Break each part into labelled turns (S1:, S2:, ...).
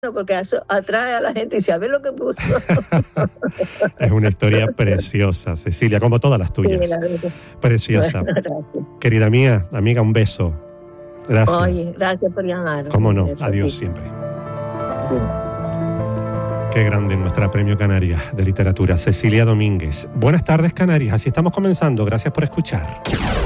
S1: porque eso atrae a la gente y sabe lo que puso.
S2: Es una historia preciosa, Cecilia, como todas las tuyas. Sí, preciosa. Bueno, querida mía, amiga, un beso. Gracias.
S1: Oye, gracias por llamar.
S2: Cómo no, adiós siempre. Sí. Qué grande nuestra Premio Canarias de Literatura, Cecilia Domínguez. Buenas tardes, Canarias. Así estamos comenzando. Gracias por escuchar.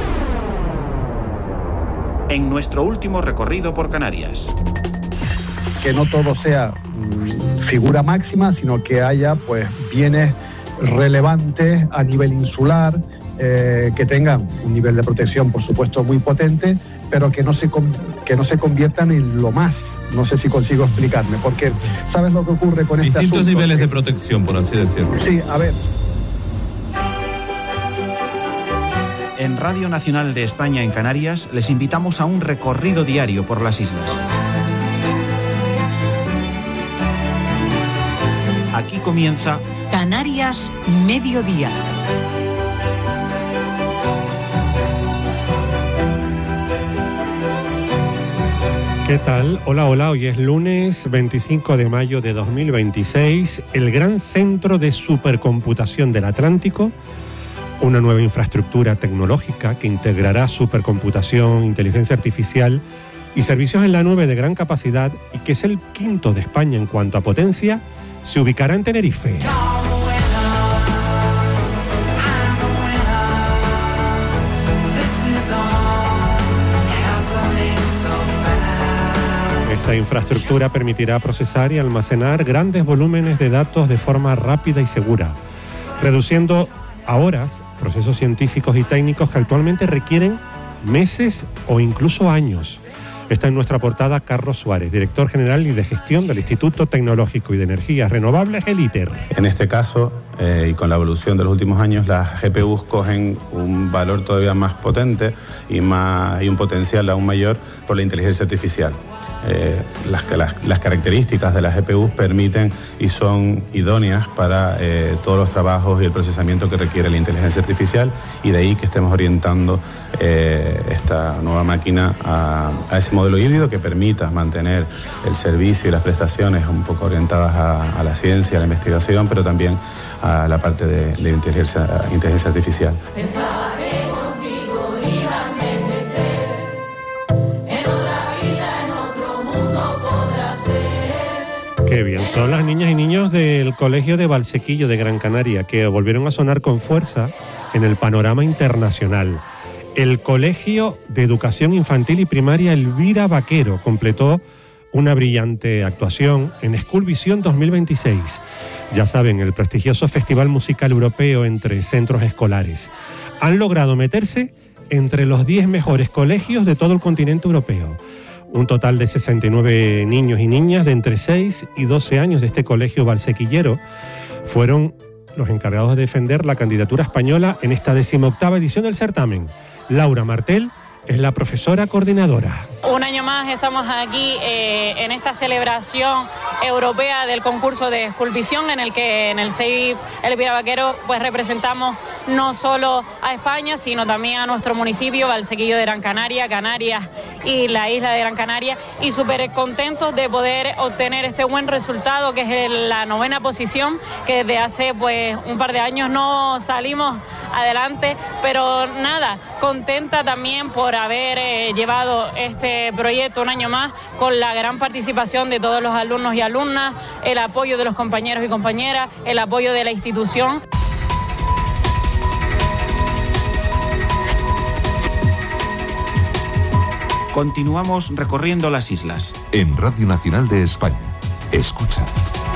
S3: En nuestro último recorrido por Canarias.
S4: Que no todo sea figura máxima, sino que haya pues bienes relevantes a nivel insular, que tengan un nivel de protección, por supuesto, muy potente, pero que no se conviertan en lo más. No sé si consigo explicarme, porque ¿sabes lo que ocurre con este asunto?
S5: Distintos niveles de protección, por así decirlo.
S4: Sí, a ver.
S3: En Radio Nacional de España en Canarias les invitamos a un recorrido diario por las islas. Aquí comienza
S6: Canarias Mediodía.
S2: ¿Qué tal? Hola, hola. Hoy es lunes 25 de mayo de 2026. El gran centro de supercomputación del Atlántico, una nueva infraestructura tecnológica que integrará supercomputación, inteligencia artificial y servicios en la nube de gran capacidad y que es el quinto de España en cuanto a potencia, se ubicará en Tenerife. Esta infraestructura permitirá procesar y almacenar grandes volúmenes de datos de forma rápida y segura, reduciendo a horas procesos científicos y técnicos que actualmente requieren meses o incluso años. Está en nuestra portada Carlos Suárez, director general y de gestión del Instituto Tecnológico y de Energías Renovables, el ITER.
S7: En este caso, y con la evolución de los últimos años, las GPUs cogen un valor todavía más potente y un potencial aún mayor por la inteligencia artificial. Las características de las GPUs permiten y son idóneas para todos los trabajos y el procesamiento que requiere la inteligencia artificial, y de ahí que estemos orientando esta nueva máquina a ese modelo híbrido que permita mantener el servicio y las prestaciones un poco orientadas a la ciencia, a la investigación, pero también a la parte de inteligencia artificial.
S2: Qué bien, son las niñas y niños del Colegio de Valsequillo de Gran Canaria que volvieron a sonar con fuerza en el panorama internacional. El Colegio de Educación Infantil y Primaria Elvira Vaquero completó una brillante actuación en School Vision 2026. Ya saben, el prestigioso festival musical europeo entre centros escolares. Han logrado meterse entre los 10 mejores colegios de todo el continente europeo. Un total de 69 niños y niñas de entre 6 y 12 años de este colegio valsequillero fueron los encargados de defender la candidatura española en esta 18ª edición del certamen. Laura Martel es la profesora coordinadora.
S8: Un año más estamos aquí en esta celebración europea del concurso de School Vision, en el que en el CEIP Elvira Vaquero pues representamos no solo a España, sino también a nuestro municipio, Valsequillo de Gran Canaria, Canarias y la isla de Gran Canaria, y súper contentos de poder obtener este buen resultado, que es la 9ª posición, que desde hace pues un par de años no salimos adelante, pero nada, contenta también por haber llevado este proyecto un año más, con la gran participación de todos los alumnos y alumnas, el apoyo de los compañeros y compañeras, el apoyo de la institución.
S3: Continuamos recorriendo las islas.
S9: En Radio Nacional de España. Escucha.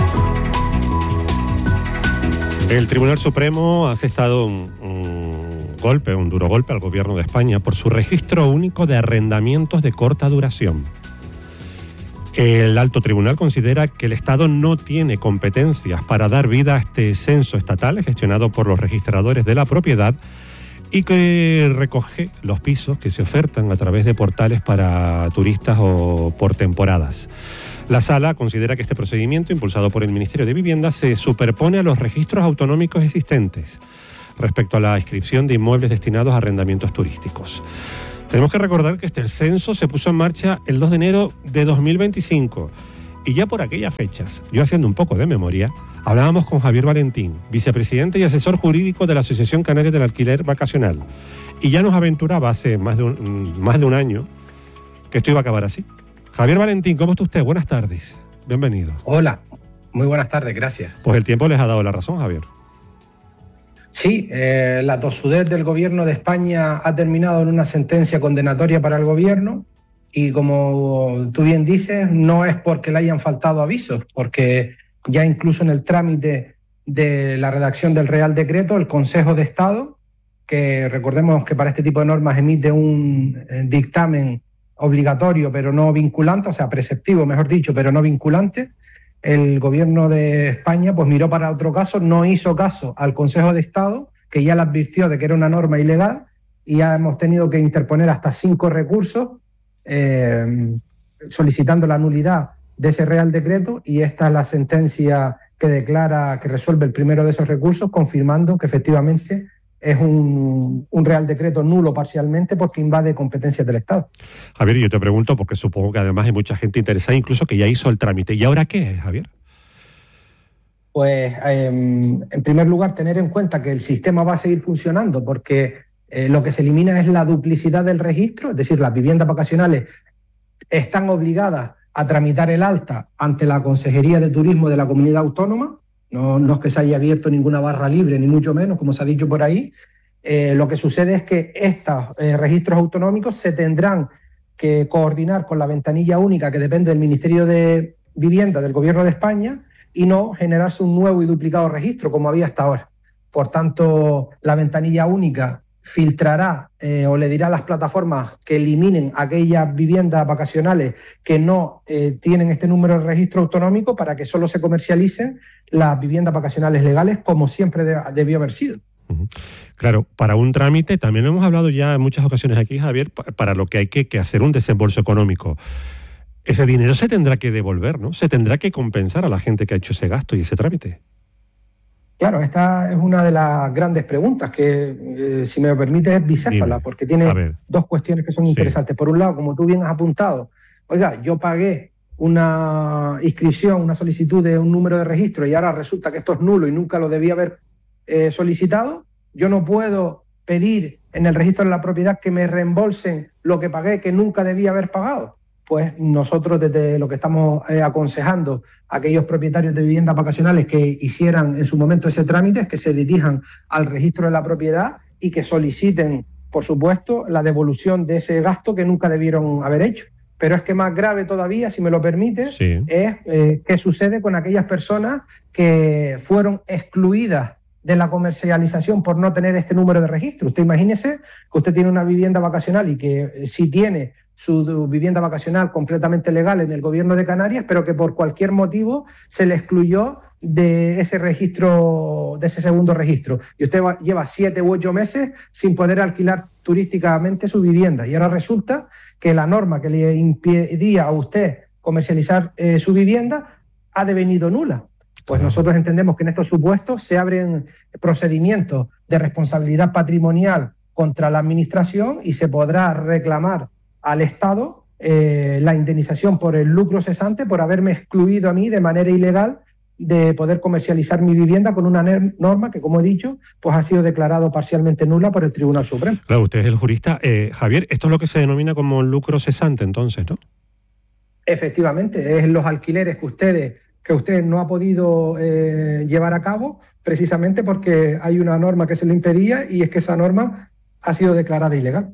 S2: El Tribunal Supremo ha asestado un duro golpe al Gobierno de España por su registro único de arrendamientos de corta duración. El Alto Tribunal considera que el Estado no tiene competencias para dar vida a este censo estatal gestionado por los registradores de la propiedad y que recoge los pisos que se ofertan a través de portales para turistas o por temporadas. La Sala considera que este procedimiento, impulsado por el Ministerio de Vivienda, se superpone a los registros autonómicos existentes respecto a la inscripción de inmuebles destinados a arrendamientos turísticos. Tenemos que recordar que este censo se puso en marcha el 2 de enero de 2025 Y ya por aquellas fechas, yo haciendo un poco de memoria, hablábamos con Javier Valentín, vicepresidente y asesor jurídico de la Asociación Canaria del Alquiler Vacacional. Y ya nos aventuraba hace más de un año que esto iba a acabar así. Javier Valentín, ¿cómo está usted? Buenas tardes. Bienvenido.
S10: Hola, muy buenas tardes, gracias.
S2: Pues el tiempo les ha dado la razón, Javier.
S10: Sí, la tosudez del gobierno de España ha terminado en una sentencia condenatoria para el gobierno y, como tú bien dices, no es porque le hayan faltado avisos, porque ya incluso en el trámite de la redacción del Real Decreto, el Consejo de Estado, que recordemos que para este tipo de normas emite un dictamen obligatorio pero no vinculante, o sea, preceptivo, mejor dicho, pero no vinculante, el gobierno de España pues miró para otro caso, no hizo caso al Consejo de Estado, que ya le advirtió de que era una norma ilegal, y ya hemos tenido que interponer hasta 5 recursos solicitando la nulidad de ese Real Decreto, y esta es la sentencia que declara, que resuelve el primero de esos recursos, confirmando que efectivamente es un Real Decreto nulo parcialmente porque invade competencias del Estado.
S2: Javier, yo te pregunto porque supongo que además hay mucha gente interesada, incluso que ya hizo el trámite. ¿Y ahora qué es, Javier?
S10: Pues, en primer lugar, tener en cuenta que el sistema va a seguir funcionando porque lo que se elimina es la duplicidad del registro, es decir, las viviendas vacacionales están obligadas a tramitar el alta ante la Consejería de Turismo de la Comunidad Autónoma. No es que se haya abierto ninguna barra libre, ni mucho menos, como se ha dicho por ahí. Lo que sucede es que estos registros autonómicos se tendrán que coordinar con la ventanilla única que depende del Ministerio de Vivienda del Gobierno de España y no generarse un nuevo y duplicado registro como había hasta ahora. Por tanto, la ventanilla única filtrará o le dirá a las plataformas que eliminen aquellas viviendas vacacionales que no tienen este número de registro autonómico para que solo se comercialicen las viviendas vacacionales legales como siempre debió haber sido.
S2: Claro, para un trámite, también lo hemos hablado ya en muchas ocasiones aquí, Javier, para lo que hay que hacer un desembolso económico. Ese dinero se tendrá que devolver, ¿no? Se tendrá que compensar a la gente que ha hecho ese gasto y ese trámite. Claro,
S10: esta es una de las grandes preguntas que, si me lo permite, es bicéfala, porque tiene dos cuestiones que son interesantes. Por un lado, como tú bien has apuntado, oiga, yo pagué una inscripción, una solicitud de un número de registro y ahora resulta que esto es nulo y nunca lo debía haber solicitado. Yo no puedo pedir en el registro de la propiedad que me reembolsen lo que pagué que nunca debía haber pagado. Pues nosotros desde lo que estamos aconsejando a aquellos propietarios de viviendas vacacionales que hicieran en su momento ese trámite es que se dirijan al registro de la propiedad y que soliciten, por supuesto, la devolución de ese gasto que nunca debieron haber hecho. Pero es que más grave todavía, si me lo permite, es qué sucede con aquellas personas que fueron excluidas de la comercialización por no tener este número de registro. Usted imagínese que usted tiene una vivienda vacacional y que sí tiene su vivienda vacacional completamente legal en el gobierno de Canarias, pero que por cualquier motivo se le excluyó de ese registro, de ese segundo registro. Y usted lleva 7 u 8 meses sin poder alquilar turísticamente su vivienda. Y ahora resulta que la norma que le impedía a usted comercializar su vivienda ha devenido nula. Pues nosotros entendemos que en estos supuestos se abren procedimientos de responsabilidad patrimonial contra la Administración y se podrá reclamar al Estado la indemnización por el lucro cesante por haberme excluido a mí de manera ilegal de poder comercializar mi vivienda con una norma que, como he dicho, pues ha sido declarado parcialmente nula por el Tribunal Supremo.
S2: Claro, usted es el jurista. Javier, esto es lo que se denomina como lucro cesante, entonces, ¿no?
S10: Efectivamente, es los alquileres que usted no ha podido llevar a cabo precisamente porque hay una norma que se lo impedía y es que esa norma ha sido declarada ilegal.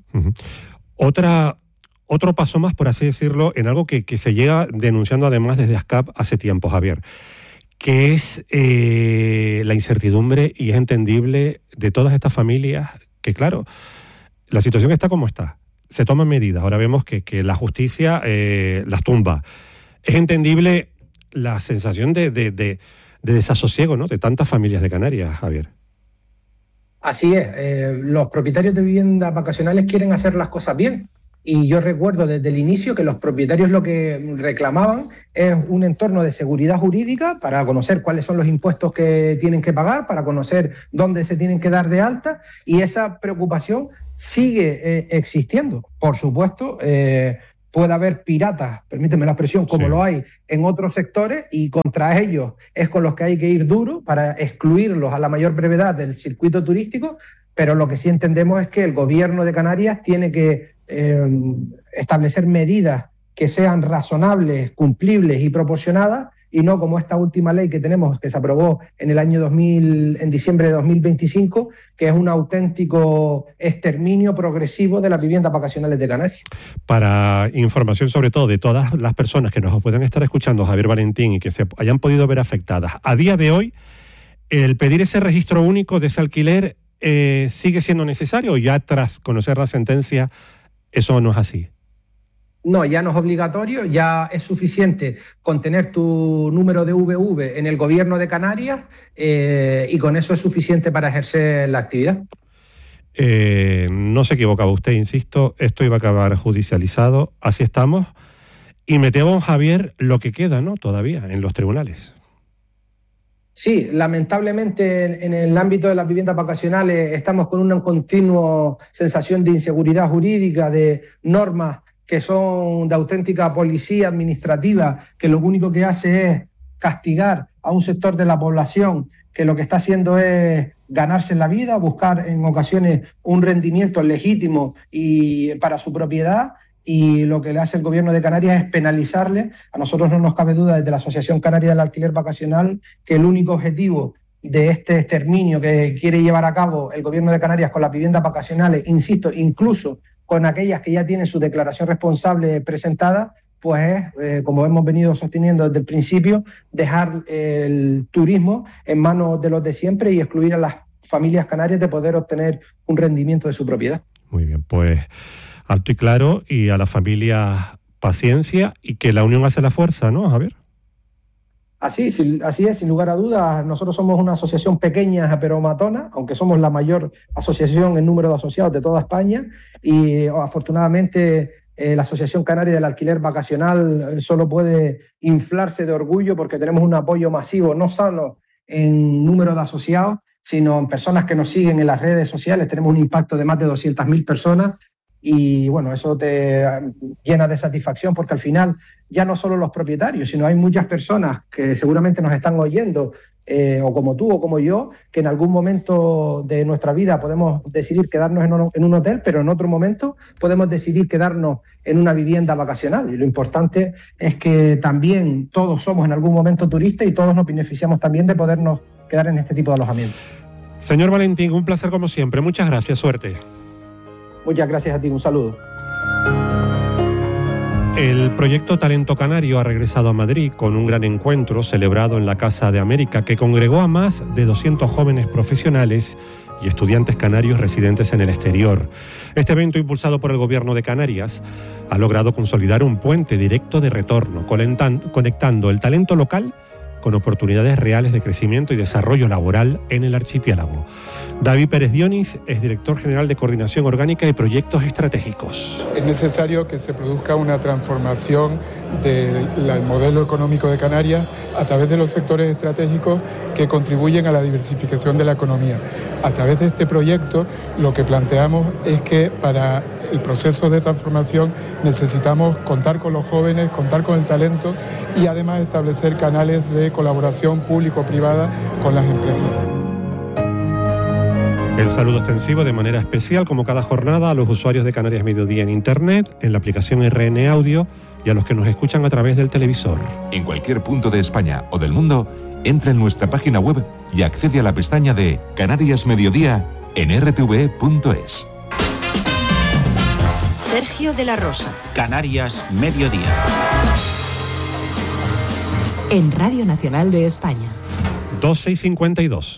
S2: Otro paso más, por así decirlo, en algo que se llega denunciando además desde ASCAP hace tiempo, Javier, que es la incertidumbre, y es entendible, de todas estas familias que, claro, la situación está como está. Se toman medidas. Ahora vemos que la justicia las tumba. Es entendible la sensación de desasosiego, ¿no?, de tantas familias de Canarias, Javier.
S10: Así es. Los propietarios de viviendas vacacionales quieren hacer las cosas bien. Y yo recuerdo desde el inicio que los propietarios lo que reclamaban es un entorno de seguridad jurídica para conocer cuáles son los impuestos que tienen que pagar, para conocer dónde se tienen que dar de alta, y esa preocupación sigue existiendo. Por supuesto, puede haber piratas, permíteme la expresión, como lo hay en otros sectores, y contra ellos es con los que hay que ir duro para excluirlos a la mayor brevedad del circuito turístico, pero lo que sí entendemos es que el gobierno de Canarias tiene que establecer medidas que sean razonables, cumplibles y proporcionadas, y no como esta última ley que tenemos, que se aprobó en el año en diciembre de 2025, que es un auténtico exterminio progresivo de las viviendas vacacionales de Canarias.
S2: Para información sobre todo de todas las personas que nos puedan estar escuchando, Javier Valentín, y que se hayan podido ver afectadas, a día de hoy, el pedir ese registro único de ese alquiler sigue siendo necesario, o ya tras conocer la sentencia eso no es así.
S10: No, ya no es obligatorio, ya es suficiente con tener tu número de VV en el gobierno de Canarias y con eso es suficiente para ejercer la actividad.
S2: No se equivocaba usted, insisto, esto iba a acabar judicializado, así estamos. Y me temo, Javier, lo que queda, ¿no? Todavía en los tribunales.
S10: Sí, lamentablemente en el ámbito de las viviendas vacacionales estamos con una continua sensación de inseguridad jurídica, de normas que son de auténtica policía administrativa, que lo único que hace es castigar a un sector de la población que lo que está haciendo es ganarse la vida, buscar en ocasiones un rendimiento legítimo y para su propiedad, y lo que le hace el gobierno de Canarias es penalizarle. A nosotros no nos cabe duda desde la Asociación Canaria del Alquiler Vacacional que el único objetivo de este exterminio que quiere llevar a cabo el gobierno de Canarias con las viviendas vacacionales, insisto, incluso con aquellas que ya tienen su declaración responsable presentada, pues como hemos venido sosteniendo desde el principio, dejar el turismo en manos de los de siempre y excluir a las familias canarias de poder obtener un rendimiento de su propiedad.
S2: Muy bien, pues alto y claro, y a la familia paciencia, y que la unión hace la fuerza, ¿no, Javier?
S10: Así es, sin lugar a dudas. Nosotros somos una asociación pequeña pero matona, aunque somos la mayor asociación en número de asociados de toda España, y afortunadamente la Asociación Canaria del Alquiler Vacacional solo puede inflarse de orgullo porque tenemos un apoyo masivo, no solo en número de asociados, sino en personas que nos siguen en las redes sociales. Tenemos un impacto de más de 200.000 personas. Y bueno, eso te llena de satisfacción porque al final ya no solo los propietarios, sino hay muchas personas que seguramente nos están oyendo, o como tú o como yo, que en algún momento de nuestra vida podemos decidir quedarnos en un hotel, pero en otro momento podemos decidir quedarnos en una vivienda vacacional. Y lo importante es que también todos somos en algún momento turistas y todos nos beneficiamos también de podernos quedar en este tipo de alojamientos.
S2: Señor Valentín, un placer como siempre. Muchas gracias, suerte.
S10: Muchas gracias a ti, un saludo.
S2: El proyecto Talento Canario ha regresado a Madrid con un gran encuentro celebrado en la Casa de América que congregó a más de 200 jóvenes profesionales y estudiantes canarios residentes en el exterior. Este evento, impulsado por el Gobierno de Canarias, ha logrado consolidar un puente directo de retorno, conectando el talento local con oportunidades reales de crecimiento y desarrollo laboral en el archipiélago. David Pérez Dionis es director general de Coordinación Orgánica y Proyectos Estratégicos.
S11: Es necesario que se produzca una transformación del modelo económico de Canarias a través de los sectores estratégicos que contribuyen a la diversificación de la economía. A través de este proyecto lo que planteamos es que para el proceso de transformación necesitamos contar con los jóvenes, contar con el talento y además establecer canales de colaboración público-privada con las empresas.
S2: El saludo extensivo de manera especial, como cada jornada, a los usuarios de Canarias Mediodía en Internet, en la aplicación RN Audio y a los que nos escuchan a través del televisor.
S9: En cualquier punto de España o del mundo, entra en nuestra página web y accede a la pestaña de Canarias Mediodía en rtve.es.
S6: Sergio de la Rosa.
S3: Canarias Mediodía.
S6: En Radio Nacional de España.
S2: 12:52.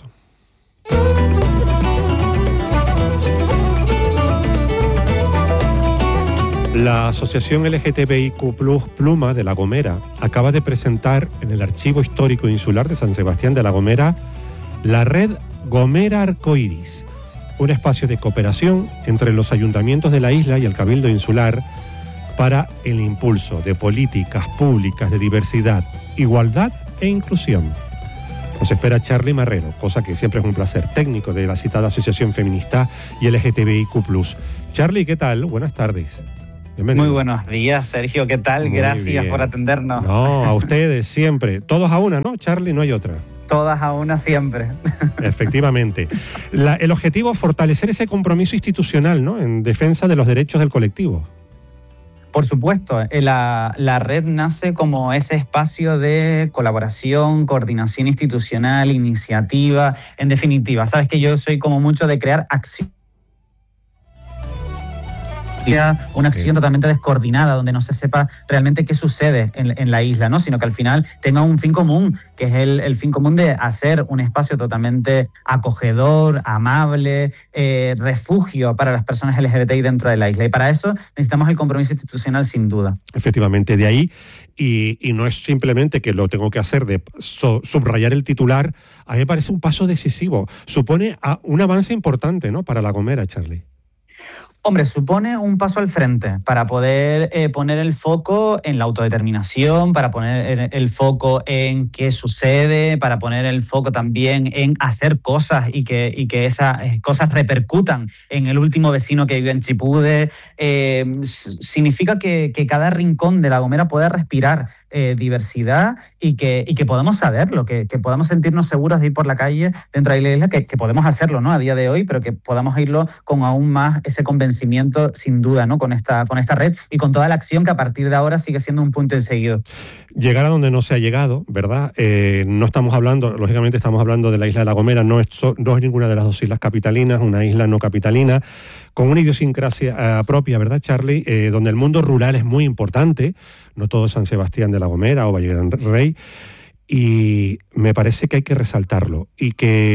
S2: La Asociación LGTBIQ+ Pluma de La Gomera acaba de presentar en el Archivo Histórico Insular de San Sebastián de La Gomera la red Gomera Arcoiris, un espacio de cooperación entre los ayuntamientos de la isla y el Cabildo Insular para el impulso de políticas públicas de diversidad, igualdad e inclusión. Nos espera Charly Marrero, cosa que siempre es un placer, técnico de la citada Asociación Feminista y LGTBIQ+. Charly, ¿qué tal? Buenas tardes. Bienvenido.
S12: Muy buenos días, Sergio, ¿qué tal?
S2: Muy
S12: Gracias
S2: bien.
S12: por atendernos.
S2: No, a ustedes siempre. Todos a una, ¿no, Charlie? No hay otra.
S12: Todas a una siempre.
S2: Efectivamente. El objetivo es fortalecer ese compromiso institucional, ¿no?, en defensa de los derechos del colectivo.
S12: Por supuesto, la red nace como ese espacio de colaboración, coordinación institucional, iniciativa, en definitiva. Sabes que yo soy como mucho de crear acción. Una acción totalmente descoordinada, donde no se sepa realmente qué sucede en la isla, ¿no? Sino que al final tenga un fin común, que es el fin común de hacer un espacio totalmente acogedor, amable, refugio para las personas LGBTI dentro de la isla. Y para eso necesitamos el compromiso institucional, sin duda.
S2: Efectivamente, de ahí, y no es simplemente que lo tengo que hacer de subrayar el titular, a mí me parece un paso decisivo. Supone un avance importante, ¿no?, para La Gomera, Charlie.
S12: Hombre, supone un paso al frente para poder poner el foco en la autodeterminación, para poner el foco en qué sucede, para poner el foco también en hacer cosas y que esas cosas repercutan en el último vecino que vive en Chipude. Significa que cada rincón de La Gomera pueda respirar diversidad y que podamos saberlo, que podamos sentirnos seguros de ir por la calle dentro de la isla, que podemos hacerlo, ¿no?, a día de hoy, pero que podamos irlo con aún más ese convencimiento, sin duda, ¿no?, con esta red y con toda la acción que a partir de ahora sigue siendo un punto en seguido.
S2: Llegar a donde no se ha llegado, ¿verdad? No estamos hablando, lógicamente estamos hablando de la isla de La Gomera, no es ninguna de las dos islas capitalinas, una isla no capitalina, con una idiosincrasia propia, ¿verdad, Charlie? Donde el mundo rural es muy importante, no todo San Sebastián de La Gomera o Valle Gran Rey, y me parece que hay que resaltarlo y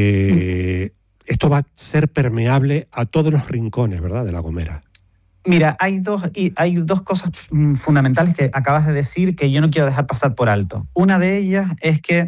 S2: que esto va a ser permeable a todos los rincones, ¿verdad?, de La Gomera.
S12: Mira, hay dos cosas fundamentales que acabas de decir que yo no quiero dejar pasar por alto. Una de ellas es que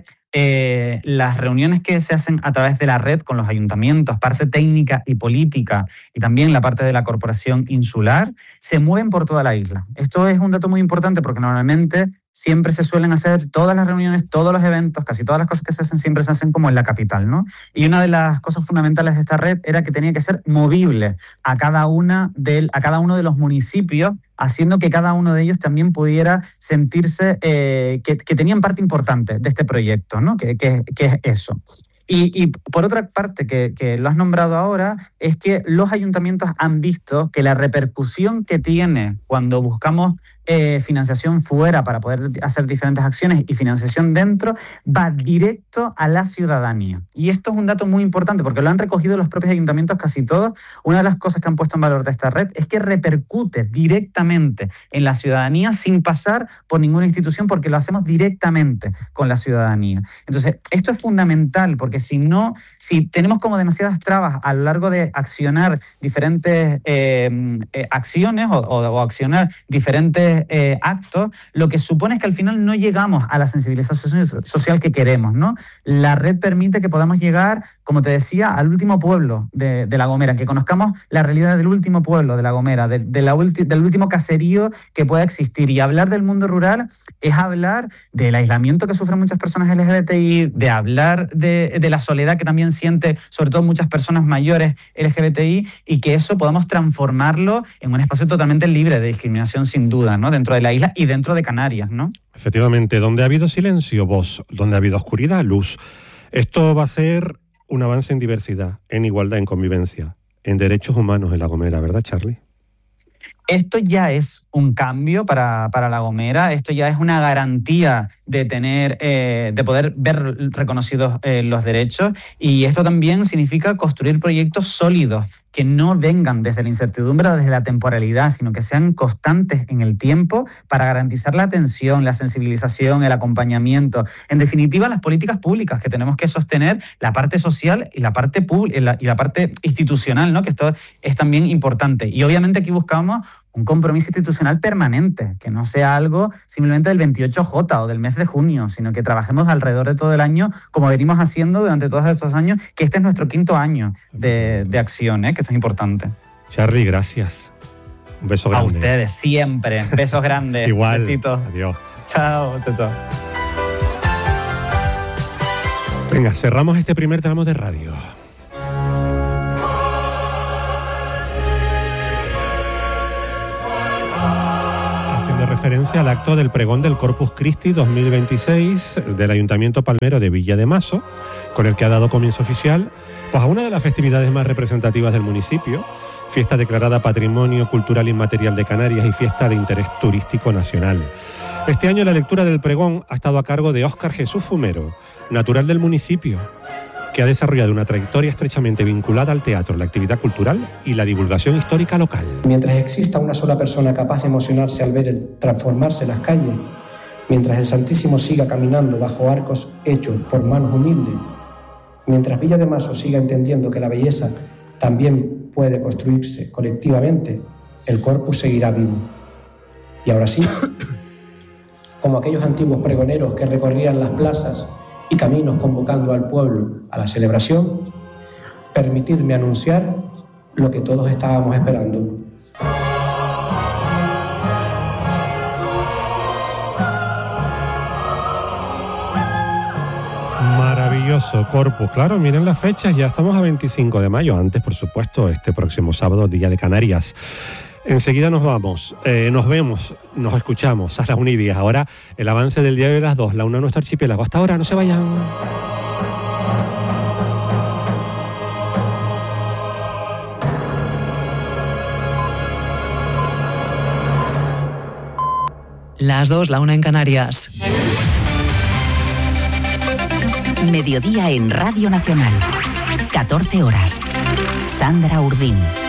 S12: las reuniones que se hacen a través de la red con los ayuntamientos, parte técnica y política, y también la parte de la corporación insular, se mueven por toda la isla. Esto es un dato muy importante porque normalmente siempre se suelen hacer todas las reuniones, todos los eventos, casi todas las cosas que se hacen siempre se hacen como en la capital, ¿no? Y una de las cosas fundamentales de esta red era que tenía que ser movible a cada uno de los municipios, haciendo que cada uno de ellos también pudiera sentirse que tenían parte importante de este proyecto, ¿no? Que es eso. Y por otra parte, que lo has nombrado ahora, es que los ayuntamientos han visto que la repercusión que tiene cuando buscamos financiación fuera para poder hacer diferentes acciones y financiación dentro, va directo a la ciudadanía. Y esto es un dato muy importante porque lo han recogido los propios ayuntamientos casi todos. Una de las cosas que han puesto en valor de esta red es que repercute directamente en la ciudadanía sin pasar por ninguna institución, porque lo hacemos directamente con la ciudadanía. Entonces, esto es fundamental porque si tenemos como demasiadas trabas a lo largo de accionar diferentes acciones o accionar diferentes actos, lo que supone es que al final no llegamos a la sensibilización social que queremos, ¿no? La red permite que podamos llegar, como te decía, al último pueblo de La Gomera, que conozcamos la realidad del último pueblo de La Gomera, del último caserío que pueda existir. Y hablar del mundo rural es hablar del aislamiento que sufren muchas personas LGBTI, de hablar de la soledad que también siente, sobre todo muchas personas mayores LGBTI, y que eso podamos transformarlo en un espacio totalmente libre de discriminación, sin duda, ¿no?, dentro de la isla y dentro de Canarias, ¿no?
S2: Efectivamente, donde ha habido silencio, voz, donde ha habido oscuridad, luz. Esto va a ser un avance en diversidad, en igualdad, en convivencia, en derechos humanos en La Gomera, ¿verdad, Charlie?
S12: Esto ya es un cambio para La Gomera, esto ya es una garantía de de poder ver reconocidos los derechos, y esto también significa construir proyectos sólidos que no vengan desde la incertidumbre o desde la temporalidad, sino que sean constantes en el tiempo para garantizar la atención, la sensibilización, el acompañamiento. En definitiva, las políticas públicas que tenemos que sostener, la parte social y la parte institucional, ¿no?, que esto es también importante. Y obviamente aquí buscamos un compromiso institucional permanente, que no sea algo simplemente del 28J o del mes de junio, sino que trabajemos alrededor de todo el año, como venimos haciendo durante todos estos años, que este es nuestro 5º año de acción, que esto es importante.
S2: Charlie, gracias. Un beso grande.
S12: A ustedes, siempre. Besos grandes.
S2: Igual.
S12: Besitos.
S2: Adiós.
S12: Chao, chao.
S2: Venga, cerramos este primer tramo de radio. referencia al acto del pregón del Corpus Christi 2026 del Ayuntamiento Palmero de Villa de Mazo, con el que ha dado comienzo oficial pues, a una de las festividades más representativas del municipio, fiesta declarada Patrimonio Cultural Inmaterial de Canarias y fiesta de interés turístico nacional. Este año la lectura del pregón ha estado a cargo de Óscar Jesús Fumero, natural del municipio, que ha desarrollado una trayectoria estrechamente vinculada al teatro, la actividad cultural y la divulgación histórica local.
S13: Mientras exista una sola persona capaz de emocionarse al ver el transformarse las calles, mientras el Santísimo siga caminando bajo arcos hechos por manos humildes, mientras Villa de Mazo siga entendiendo que la belleza también puede construirse colectivamente, el Corpus seguirá vivo. Y ahora sí, como aquellos antiguos pregoneros que recorrían las plazas y caminos convocando al pueblo a la celebración, permitirme anunciar lo que todos estábamos esperando.
S2: Maravilloso Corpus, claro, miren las fechas, ya estamos a 25 de mayo, antes por supuesto este próximo sábado, Día de Canarias. Enseguida nos vamos, nos vemos, nos escuchamos a las 1:10. Ahora el avance del diario de las 2, la 1 de nuestro archipiélago. Hasta ahora, no se vayan.
S14: Las 2, la 1 en Canarias.
S6: Mediodía en Radio Nacional. 14 horas. Sandra Urdín.